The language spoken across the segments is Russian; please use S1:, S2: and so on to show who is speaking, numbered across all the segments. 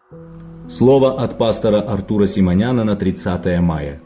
S1: Слово от пастора Артура Симоняна на 30 мая.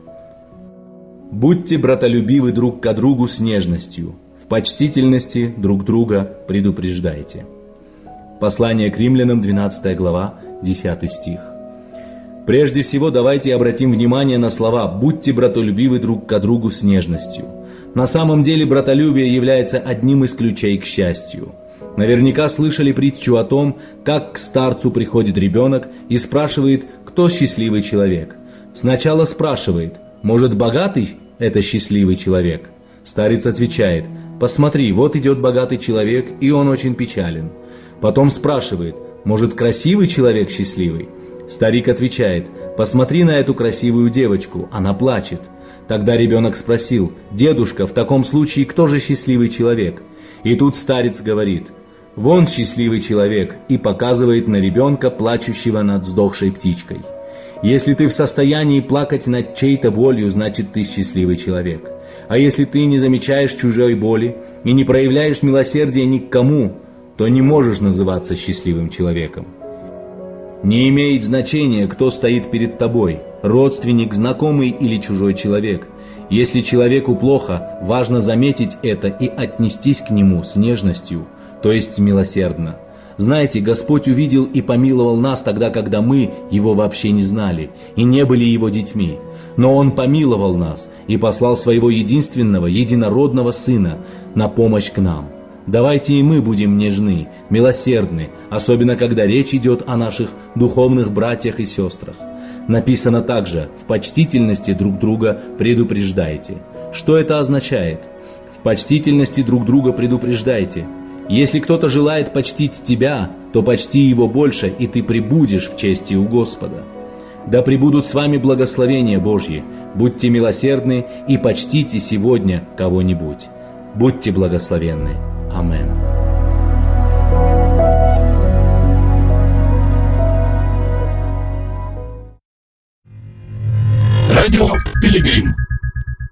S1: Будьте братолюбивы друг к другу с нежностью, в почтительности друг друга предупреждайте. Послание к римлянам, 12 глава, 10 стих. Прежде всего, давайте обратим внимание на слова «будьте братолюбивы друг к другу с нежностью». На самом деле, братолюбие является одним из ключей к счастью. Наверняка слышали притчу о том, как к старцу приходит ребенок и спрашивает, кто счастливый человек. Сначала спрашивает, может, богатый – это счастливый человек? Старец отвечает, посмотри, вот идет богатый человек, и он очень печален. Потом спрашивает, может, красивый человек счастливый? Старик отвечает, посмотри на эту красивую девочку, она плачет. Тогда ребенок спросил, дедушка, в таком случае кто же счастливый человек? И тут старец говорит, вон счастливый человек, и показывает на ребенка, плачущего над сдохшей птичкой. Если ты в состоянии плакать над чьей-то болью, значит ты счастливый человек. А если ты не замечаешь чужой боли и не проявляешь милосердия ни к кому, то не можешь называться счастливым человеком. Не имеет значения, кто стоит перед тобой, родственник, знакомый или чужой человек. Если человеку плохо, важно заметить это и отнестись к нему с нежностью, то есть милосердно. Знаете, Господь увидел и помиловал нас тогда, когда мы Его вообще не знали и не были Его детьми. Но Он помиловал нас и послал Своего единственного, единородного Сына на помощь к нам. Давайте и мы будем нежны, милосердны, особенно когда речь идет о наших духовных братьях и сестрах. Написано также «в почтительности друг друга предупреждайте». Что это означает? В почтительности друг друга предупреждайте. Если кто-то желает почтить тебя, то почти его больше, и ты пребудешь в чести у Господа. Да пребудут с вами благословения Божьи, будьте милосердны и почтите сегодня кого-нибудь. Будьте благословенны. Амен.
S2: Радио Пилигрим.